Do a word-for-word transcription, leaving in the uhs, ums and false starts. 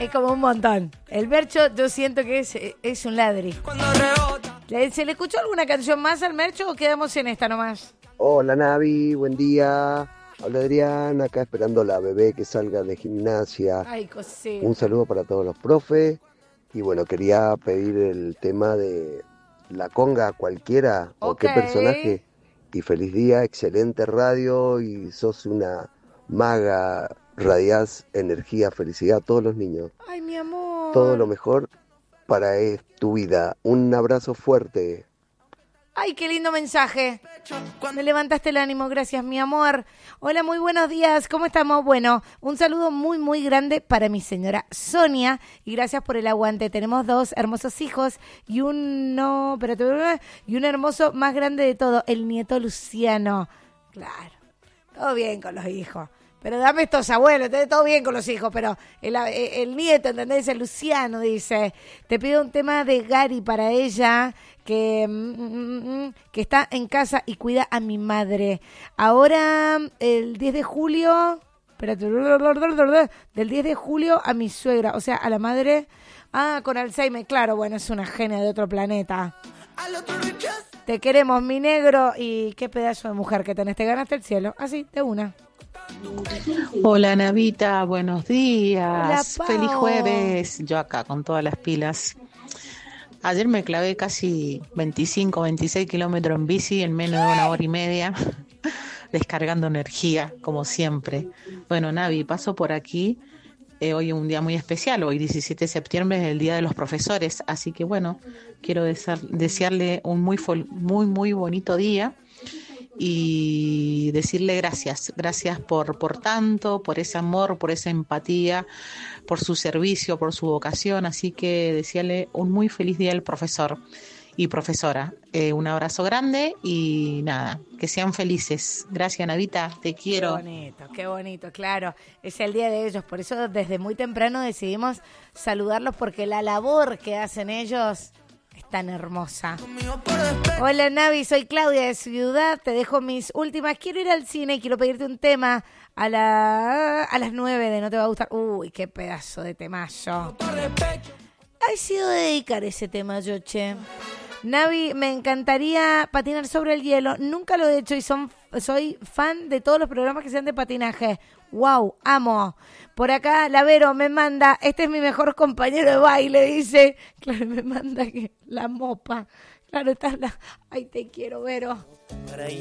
Es como un montón. El Mercho yo siento que es, es un ladri. ¿Se le escuchó alguna canción más al Mercho o quedamos en esta nomás? Hola Navi, buen día. Hola Adrián, acá esperando la bebé que salga de gimnasia. Ay, cosita. Un saludo para todos los profes. Y bueno, quería pedir el tema de la conga cualquiera o Okay. qué personaje. Y feliz día, excelente radio y sos una maga, radiás energía, felicidad a todos los niños. Ay, mi amor. Todo lo mejor para eh, tu vida. Un abrazo fuerte. Ay, qué lindo mensaje. Me levantaste el ánimo, gracias, mi amor. Hola, muy buenos días, ¿cómo estamos? Bueno, un saludo muy, muy grande para mi señora Sonia y gracias por el aguante. Tenemos dos hermosos hijos y un, no, espérate, y un hermoso más grande de todo, el nieto Luciano. Claro, todo bien con los hijos. Pero dame estos abuelos, todo bien con los hijos, pero el, el nieto, ¿entendés? El Luciano dice, te pido un tema de Gary para ella, que, mm, mm, que está en casa y cuida a mi madre. Ahora, el diez de julio, espérate, del diez de julio a mi suegra, o sea, a la madre, ah, con Alzheimer, claro, bueno, es una genia de otro planeta. Te queremos, mi negro, y qué pedazo de mujer que tenés, te ganaste el cielo, así, de una. Hola Navita, buenos días. Hola, Pao. Feliz jueves. Yo acá con todas las pilas. Ayer me clavé casi veinticinco, veintiséis kilómetros en bici en menos de una hora y media, descargando energía, como siempre. Bueno, Navi, paso por aquí. Eh, hoy es un día muy especial, hoy diecisiete de septiembre es el Día de los Profesores, así que bueno, quiero desear, desearle un muy, muy, muy bonito día. Y decirle gracias, gracias por, por tanto, por ese amor, por esa empatía, por su servicio, por su vocación, así que desearle un muy feliz día al profesor y profesora. Eh, un abrazo grande y nada, que sean felices. Gracias, Navita, te quiero. Qué bonito, qué bonito, claro, es el día de ellos, por eso desde muy temprano decidimos saludarlos porque la labor que hacen ellos es tan hermosa. Hola Navi, soy Claudia de Ciudad, te dejo mis últimas. Quiero ir al cine y quiero pedirte un tema a, la, a las nueve de No Te Va a Gustar. Uy, qué pedazo de temazo. Ha sido dedicar ese tema yo, che. Navi, me encantaría patinar sobre el hielo. Nunca lo he hecho y son, soy fan de todos los programas que sean de patinaje. Wow, amo. Por acá, la Vero me manda, este es mi mejor compañero de baile, dice. Claro, me manda que la mopa. Claro, está la... Ay, te quiero, Vero.